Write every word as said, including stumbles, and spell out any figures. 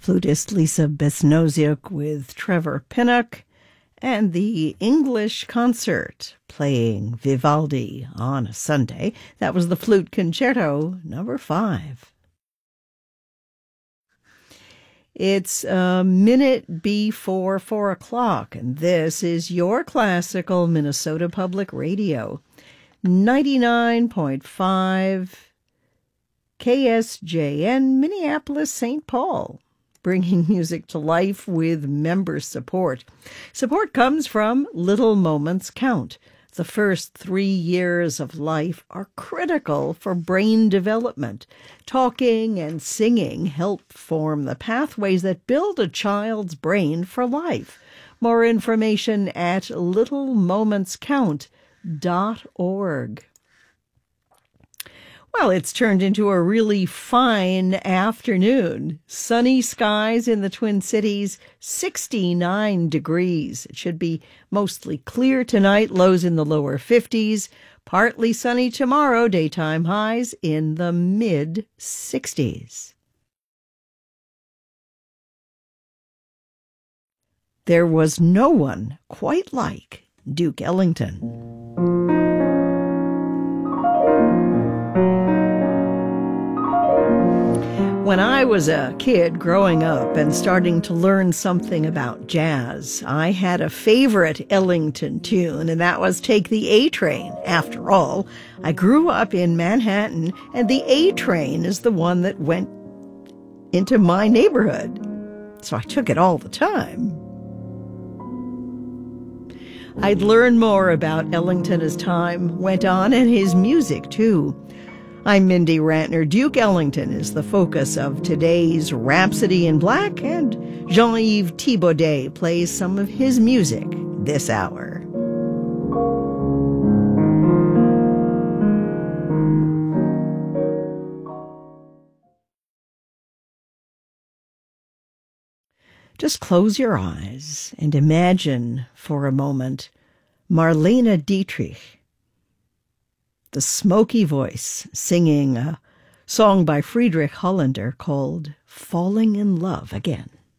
flutist Lisa Besnoziuk with Trevor Pinnock, and the English Concert playing Vivaldi on a Sunday. That was the Flute Concerto number five. It's a minute before four o'clock, and this is your classical Minnesota Public Radio, ninety-nine point five K S J N, Minneapolis, Saint Paul, bringing music to life with member support. Support comes from Little Moments Count. The first three years of life are critical for brain development. Talking and singing help form the pathways that build a child's brain for life. More information at little moments count dot org. Well, it's turned into a really fine afternoon. Sunny skies in the Twin Cities, sixty-nine degrees. It should be mostly clear tonight, lows in the lower fifties. Partly sunny tomorrow, daytime highs in the mid-sixties. There was no one quite like Duke Ellington. When I was a kid growing up and starting to learn something about jazz, I had a favorite Ellington tune, and that was Take the A-Train. After all, I grew up in Manhattan, and the A-Train is the one that went into my neighborhood. So I took it all the time. I'd learn more about Ellington as time went on, and his music, too. I'm Mindy Rantner. Duke Ellington is the focus of today's Rhapsody in Black, and Jean-Yves Thibaudet plays some of his music this hour. Just close your eyes and imagine for a moment Marlene Dietrich, the smoky voice, singing a song by Friedrich Hollander called Falling in Love Again.